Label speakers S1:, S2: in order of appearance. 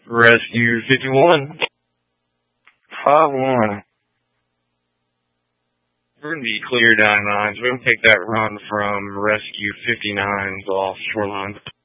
S1: Rescue 51. 5-1. We're going to be clear down lines. We're going to take that run from Rescue 59's off shoreline.